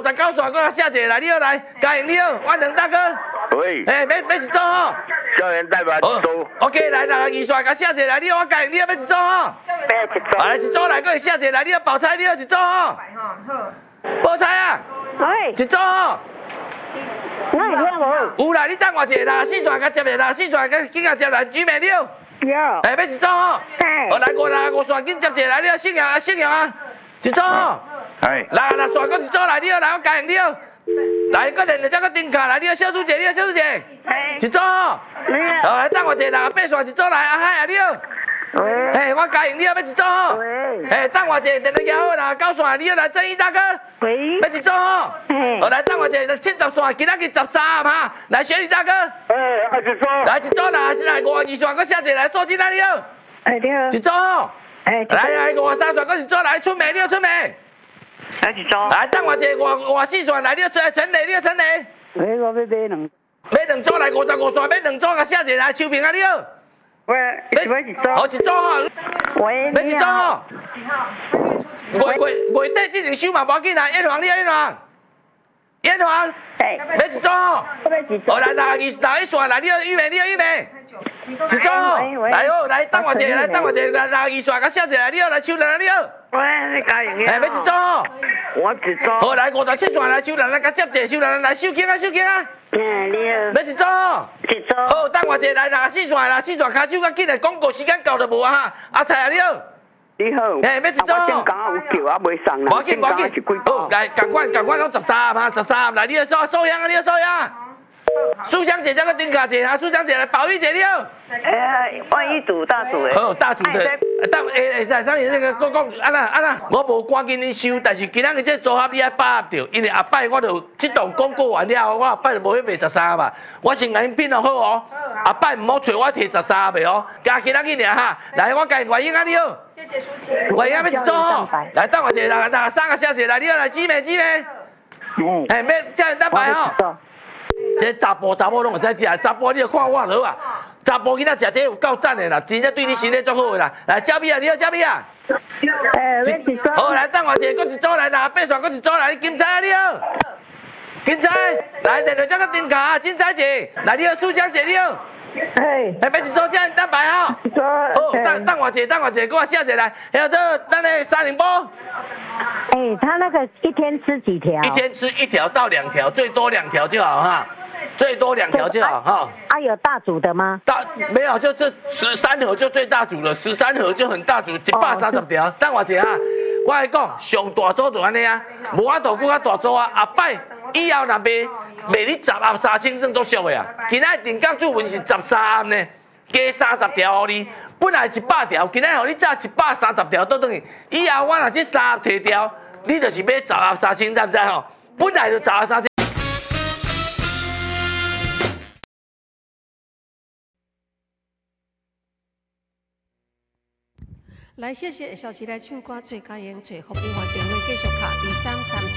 59线，我下一个来，你好来，嘉颖你好，我两大哥。 喂。 要一组吼。 校园代表一组。 OK， 来62线，甲下一个来，你好，我嘉颖你好，要一组吼。来一组来，搁下一个来，你好，宝钗你好，一组吼。宝钗啊。 喂。 一组吼。 哪会听无？ 有啦，你等我一下，64线甲接下64线甲紧甲接来，举名了。 有。 要一组吼。来65线紧接一个来，你好，姓杨啊，姓杨啊，一组吼。来线搁一组来，你好，来我嘉颖你好。来，搁连再搁丁卡来，你好，小朱姐，你好，小朱姐。一组吼。好，来等我一下，8线一组来，阿海啊，你好。喂。我嘉颖你好，要一组吼。喂。等我一下，电话摇好啦，9线你好，来正义大哥。喂。要一组吼。好，来等我一下，70线，今仔日13哈，来雪莉大哥。 一组。 来一组啦，来52线，搁下一个来，数金啊你好。 你好。 一组吼。来53线，搁一组来，春梅你好，春梅。 来一组。 来等我一下，54线来，你好，陈雷你好，陈雷。 喂，我要买两。 买两组来55线，买两组甲下一个来，秋萍啊你好。 喂，要一组。 好一组吼。 喂， 要一组吼。月底之前收嘛，无要紧啦，燕皇你好，燕皇。燕皇。要一组吼。好来61线来，你好，玉梅你好，玉梅。一组吼。来好，来等我一下，来62线甲下一个来，你好，来秋兰你好。 喂，你嘉颖你好。 要一组吼。 我一组。 好来57线来，秋兰甲接一个，秋兰来收金啊，收金啊。 你好。 要一组吼。 一组。 好，等我一下来64线啦，4线骹手较紧嘞，广告时间到就无啊哈。阿菜啊你好。 你好。 要一组。 我正讲有叫啊，袂送啦。 无要紧，好，来，赶快拢13哈，13来，你好收香啊，你好收香。苏香姐加个丁卡姐啊，苏香姐来，宝玉姐你好。 万一组大组的。 好，大组的。上你那个讲安那，我无赶紧你收，但是今仔日这组合你爱把握着，因为后摆我就这档广告完了，我后摆就无去卖13嘛。我先甲因拼落好哦，后摆唔好找我摕13卖哦，加今仔日尔哈。来，我甲外英啊你好。 谢谢舒淇。 外英要一组吼，来等我一下，来3个小姐来，你好来姊妹。要叫人蛋白吼。这查甫拢会使食，查甫你著看我落啊。查甫囡仔食这有够赞的啦，真正对你身体足好的啦。来，焦米啊，你好，焦米啊。好，来等我一下，搁一组来，8线搁一组来，金彩啊，你好。金彩，来，连着这个丁卡啊，金彩姐，来你好，苏香姐你好。要一组叫人蛋白吼。好，等我一下，给我下一个来，还有这咱的3零波。 他那个一天吃几条？ 一天吃1条到2条，最多2条就好哈，最多2条就好哈。 有大组的吗？ 没有，就这13盒就最大组了，13盒就很大组，130条。等我一下，我来讲，上大组就安尼啊，无法度搁较大组啊。后摆以后若卖你10盒3000算足俗的啊。今仔定岗注文是13呢，加30条给你。本来100条，今仔互你炸130条倒转去。以后我若这3盒摕掉，你就是买10盒3000，知唔知吼？本来就10盒3000。 来，谢谢小琪来唱歌，找嘉言，找福音华电话继续卡2337。